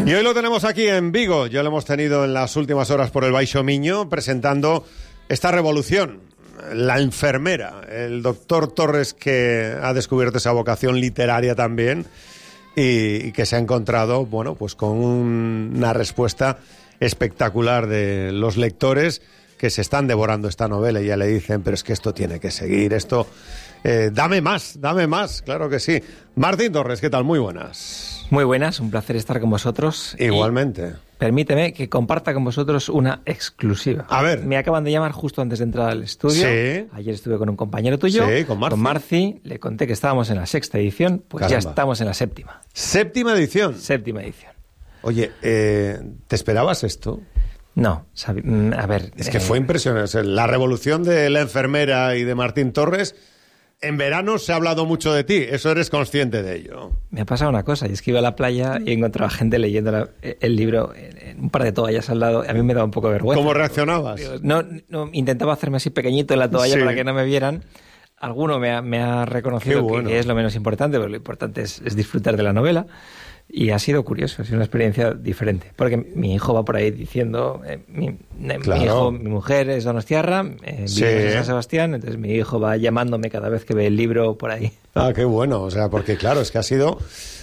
Y hoy lo tenemos aquí en Vigo, ya lo hemos tenido en las últimas horas por el Baixo Miño, presentando esta revolución, la enfermera, el doctor Torres, que ha descubierto esa vocación literaria también y que se ha encontrado, bueno, pues con una respuesta espectacular de los lectores que se están devorando esta novela y ya le dicen, pero es que esto tiene que seguir, esto... dame más, claro que sí. Martín Torres, ¿qué tal? Muy buenas. Muy buenas, un placer estar con vosotros. Igualmente. Permíteme que comparta con vosotros una exclusiva. A ver. Me acaban de llamar justo antes de entrar al estudio. Sí. Ayer estuve con un compañero tuyo. Sí, con Marci. Le conté que estábamos en la 6ª edición, pues Caramba. ya estamos en la 7ª. ¿7ª edición? 7ª edición. Oye, ¿te esperabas esto? No, a ver... Es que fue impresionante. O sea, la revolución de la enfermera y de Martín Torres... En verano se ha hablado mucho de ti, eso eres consciente de ello. Me ha pasado una cosa, y es que iba a la playa y encontraba gente leyendo el libro en un par de toallas al lado. A mí me daba un poco de vergüenza. ¿Cómo reaccionabas? No, intentaba hacerme así pequeñito en la toalla para que no me vieran. Alguno me ha reconocido que es lo menos importante, pero lo importante es disfrutar de la novela. Y ha sido curioso, ha sido una experiencia diferente. Porque mi hijo va por ahí diciendo... mi mujer es donostiarra, vive en San Sebastián, entonces mi hijo va llamándome cada vez que ve el libro por ahí. Ah, qué bueno, o sea, porque claro, es que ha sido,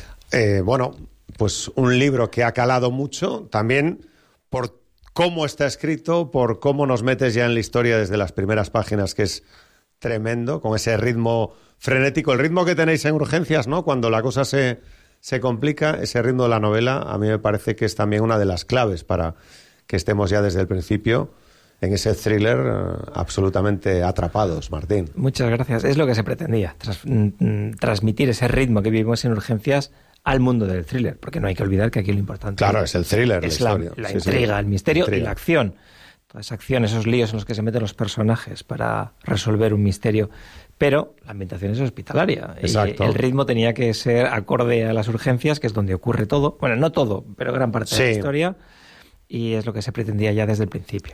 pues un libro que ha calado mucho, también por cómo está escrito, por cómo nos metes ya en la historia desde las primeras páginas, que es tremendo, con ese ritmo frenético, el ritmo que tenéis en Urgencias, ¿no? Cuando la cosa se complica, ese ritmo de la novela, a mí me parece que es también una de las claves para que estemos ya desde el principio en ese thriller absolutamente atrapados, Martín. Muchas gracias. Es lo que se pretendía, transmitir ese ritmo que vivimos en Urgencias al mundo del thriller, porque no hay que olvidar que aquí lo importante... Claro, es el thriller, es la historia. La intriga, el misterio y la acción. Toda esa acción, esos líos en los que se meten los personajes para resolver un misterio. Pero la ambientación es hospitalaria. Exacto. Y el ritmo tenía que ser acorde a las urgencias, que es donde ocurre todo. Bueno, no todo, pero gran parte de la historia. Y es lo que se pretendía ya desde el principio.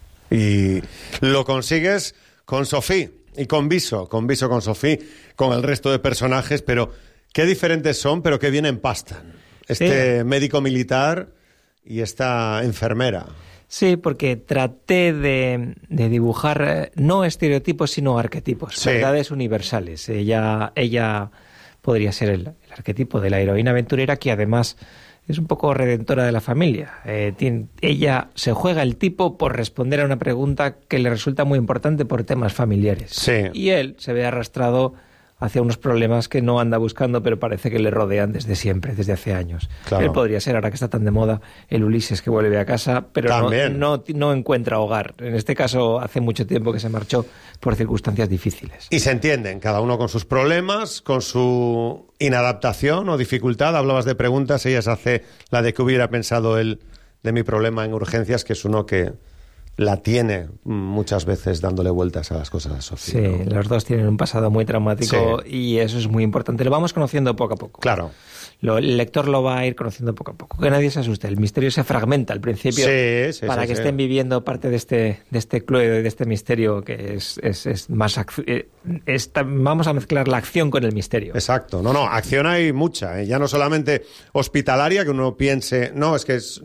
Y lo consigues con Sofía y con Viso con Sofía, con el resto de personajes, pero qué diferentes son, pero qué bien empastan. Médico militar y esta enfermera. Sí, porque traté de dibujar no estereotipos, sino arquetipos, verdades universales. Ella podría ser el arquetipo de la heroína aventurera, que además es un poco redentora de la familia. Ella se juega el tipo por responder a una pregunta que le resulta muy importante por temas familiares. Sí. Y él se ve arrastrado hacia unos problemas que no anda buscando, pero parece que le rodean desde siempre, desde hace años. Claro. Él podría ser, ahora que está tan de moda, el Ulises que vuelve a casa, pero no encuentra hogar. En este caso, hace mucho tiempo que se marchó por circunstancias difíciles. Y se entienden, cada uno con sus problemas, con su inadaptación o dificultad. Hablabas de preguntas, ella se hace la de que hubiera pensado él de mi problema en Urgencias, que es uno que la tiene muchas veces dándole vueltas a las cosas a Sofía. Sí, ¿no? Los dos tienen un pasado muy traumático y eso es muy importante. Lo vamos conociendo poco a poco. Claro. El lector lo va a ir conociendo poco a poco. Que nadie se asuste. El misterio se fragmenta al principio para que estén viviendo parte de este cluedo, de este misterio que es más... vamos a mezclar la acción con el misterio. Exacto. No, acción hay mucha. Ya no solamente hospitalaria, que uno piense... es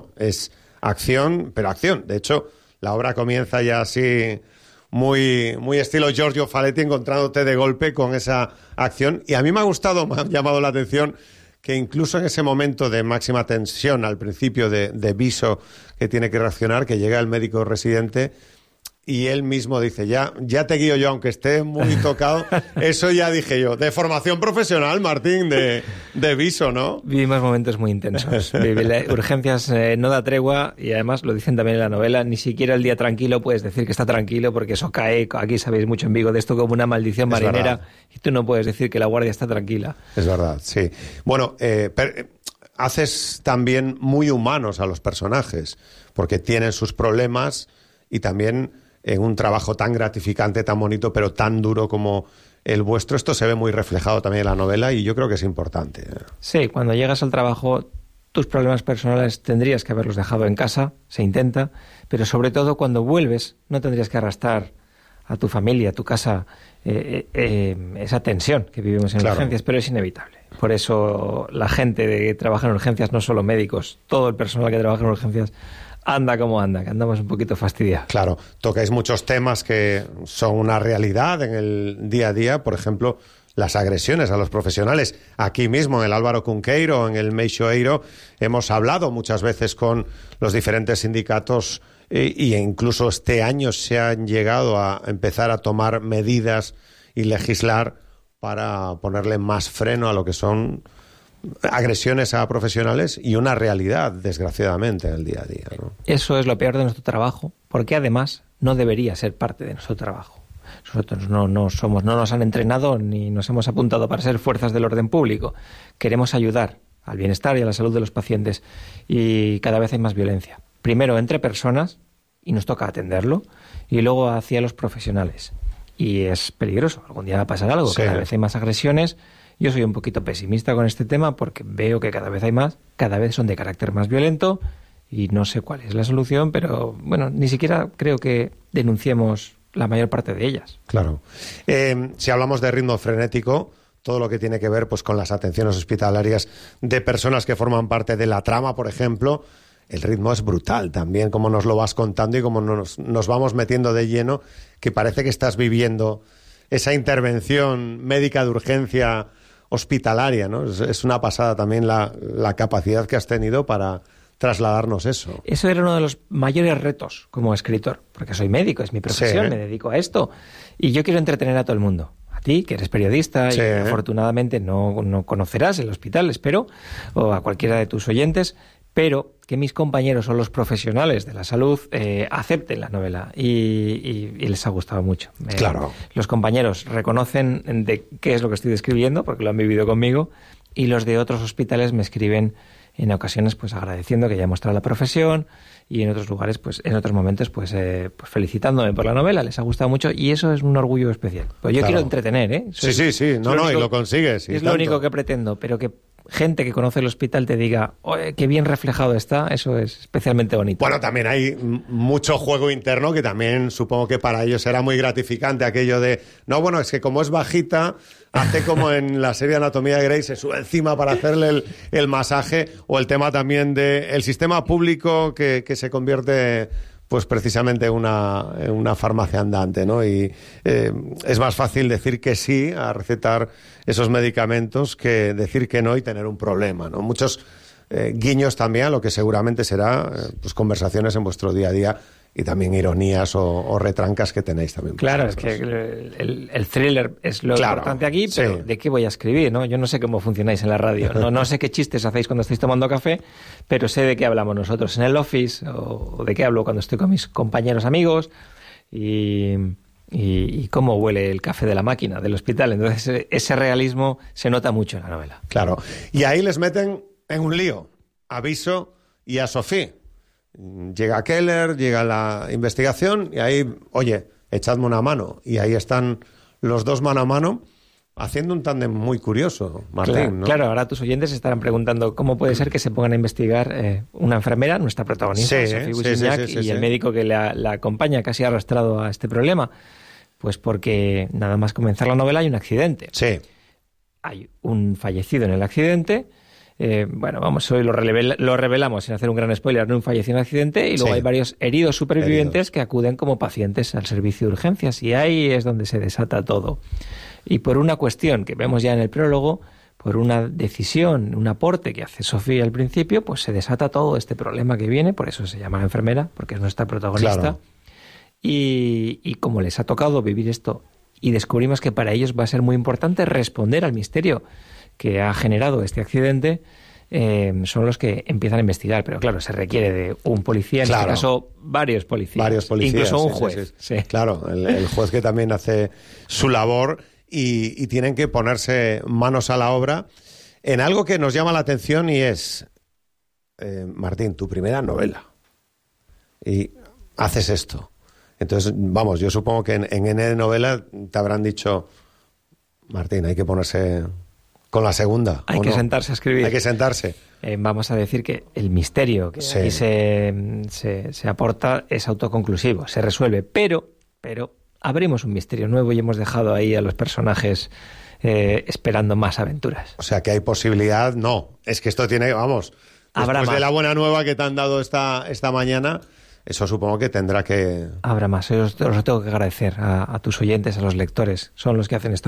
acción, pero acción. De hecho... La obra comienza ya así, muy, muy estilo Giorgio Faletti, encontrándote de golpe con esa acción. Y a mí me ha llamado la atención que incluso en ese momento de máxima tensión, al principio de Viso, que tiene que reaccionar, que llega el médico residente y él mismo dice, ya te guío yo, aunque esté muy tocado. Eso ya dije yo, de formación profesional, Martín, de Viso, ¿no? Vivimos momentos muy intensos. Urgencias no da tregua y además lo dicen también en la novela, ni siquiera el día tranquilo puedes decir que está tranquilo porque eso cae, aquí sabéis mucho en Vigo de esto como una maldición marinera y tú no puedes decir que la guardia está tranquila. Es verdad, sí. Bueno, haces también muy humanos a los personajes porque tienen sus problemas y también... en un trabajo tan gratificante, tan bonito, pero tan duro como el vuestro. Esto se ve muy reflejado también en la novela y yo creo que es importante. Sí, cuando llegas al trabajo, tus problemas personales tendrías que haberlos dejado en casa, se intenta, pero sobre todo cuando vuelves no tendrías que arrastrar a tu familia, a tu casa, esa tensión que vivimos en urgencias, pero es inevitable. Por eso la gente que trabaja en urgencias, no solo médicos, todo el personal que trabaja en urgencias, anda como anda, que andamos un poquito fastidiados. Claro, tocáis muchos temas que son una realidad en el día a día, por ejemplo, las agresiones a los profesionales. Aquí mismo, en el Álvaro Cunqueiro, en el Meixoeiro, hemos hablado muchas veces con los diferentes sindicatos e incluso este año se han llegado a empezar a tomar medidas y legislar para ponerle más freno a lo que son agresiones a profesionales y una realidad, desgraciadamente, en el día a día, ¿no? Eso es lo peor de nuestro trabajo, porque además no debería ser parte de nuestro trabajo. Nosotros no nos han entrenado ni nos hemos apuntado para ser fuerzas del orden público. Queremos ayudar al bienestar y a la salud de los pacientes y cada vez hay más violencia. Primero entre personas, y nos toca atenderlo, y luego hacia los profesionales. Y es peligroso, algún día va a pasar algo, sí. Cada vez hay más agresiones. Yo soy un poquito pesimista con este tema porque veo que cada vez hay más, cada vez son de carácter más violento y no sé cuál es la solución, pero bueno, ni siquiera creo que denunciemos la mayor parte de ellas. Claro. Si hablamos de ritmo frenético, todo lo que tiene que ver pues con las atenciones hospitalarias de personas que forman parte de la trama, por ejemplo, el ritmo es brutal también, como nos lo vas contando y como nos vamos metiendo de lleno, que parece que estás viviendo esa intervención médica de urgencia hospitalaria, ¿no? Es una pasada también la capacidad que has tenido para trasladarnos eso. Eso era uno de los mayores retos como escritor, porque soy médico, es mi profesión, me dedico a esto, y yo quiero entretener a todo el mundo. A ti, que eres periodista y afortunadamente no conocerás el hospital, espero, o a cualquiera de tus oyentes, pero que mis compañeros o los profesionales de la salud acepten la novela y les ha gustado mucho. Claro. Los compañeros reconocen de qué es lo que estoy describiendo, porque lo han vivido conmigo, y los de otros hospitales me escriben en ocasiones pues agradeciendo que haya mostrado la profesión y en otros lugares, pues en otros momentos, pues felicitándome por la novela, les ha gustado mucho y eso es un orgullo especial. Pues yo quiero entretener, ¿eh? Sí, y lo consigues. Es lo único que pretendo, pero que gente que conoce el hospital te diga, oye, qué bien reflejado está, eso es especialmente bonito. Bueno, también hay mucho juego interno que también supongo que para ellos será muy gratificante aquello de, no, bueno, es que como es bajita, hace como en la serie Anatomía de Grey, se sube encima para hacerle el masaje, o el tema también del sistema público que se convierte pues precisamente en una farmacia andante, ¿no? Y es más fácil decir que sí a recetar esos medicamentos que decir que no y tener un problema, ¿no? Muchos guiños también a lo que seguramente será pues conversaciones en vuestro día a día y también ironías o retrancas que tenéis también. Claro, es que el thriller es lo importante aquí, pero ¿de qué voy a escribir, no? Yo no sé cómo funcionáis en la radio, no sé qué chistes hacéis cuando estáis tomando café, pero sé de qué hablamos nosotros en el office o de qué hablo cuando estoy con mis compañeros amigos y cómo huele el café de la máquina del hospital. Entonces ese realismo se nota mucho en la novela. Claro, y ahí les meten en un lío a Viso y a Sofía. Llega Keller, llega la investigación y ahí, oye, echadme una mano. Y ahí están los dos mano a mano haciendo un tándem muy curioso, Martín, ¿no? Claro, ahora tus oyentes estarán preguntando cómo puede ser que se pongan a investigar una enfermera, nuestra protagonista, Sofía Busignac, y el médico que la acompaña, casi arrastrado a este problema. Pues porque nada más comenzar la novela hay un accidente. Sí. Hay un fallecido en el accidente. Hoy lo revelamos sin hacer un gran spoiler, no un fallecido en accidente, y luego hay varios heridos supervivientes que acuden como pacientes al servicio de urgencias, y ahí es donde se desata todo. Y por una cuestión que vemos ya en el prólogo, por una decisión, un aporte que hace Sofía al principio, pues se desata todo este problema que viene, por eso se llama la enfermera, porque es nuestra protagonista. Claro. Y como les ha tocado vivir esto, y descubrimos que para ellos va a ser muy importante responder al misterio que ha generado este accidente, son los que empiezan a investigar. Pero claro, se requiere de un policía, en este caso varios policías, incluso un juez. Sí. Claro, el juez que también hace su labor y tienen que ponerse manos a la obra en algo que nos llama la atención y es, Martín, tu primera novela. Y haces esto. Entonces, vamos, yo supongo que en N novela te habrán dicho, Martín, hay que ponerse con la segunda. Hay que sentarse a escribir. Hay que sentarse. Vamos a decir que el misterio que aquí se aporta es autoconclusivo, se resuelve, pero abrimos un misterio nuevo y hemos dejado ahí a los personajes esperando más aventuras. O sea, que hay posibilidad, no. Es que esto tiene, vamos, después de la buena nueva que te han dado esta mañana, eso supongo que tendrá que... Habrá más. Yo os lo tengo que agradecer a tus oyentes, a los lectores. Son los que hacen esto